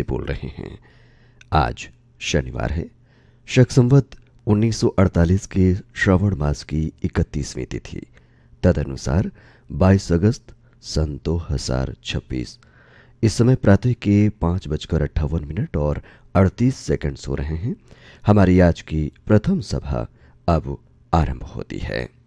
बोल रहे हैं। आज शनिवार है, शक संवत 1948 के श्रावण मास की 31वीं तिथि, तदनुसार 22 अगस्त सन 2026। इस समय प्रातः के 5:58 और 38 सेकंड हो रहे हैं। हमारी आज की प्रथम सभा अब आरंभ होती है।